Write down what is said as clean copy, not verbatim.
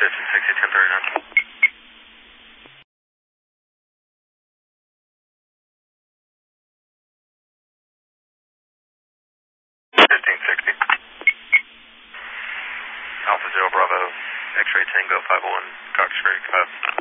1039. 1560. Alpha Zero Bravo, X-ray Tango 51, Cox Creek.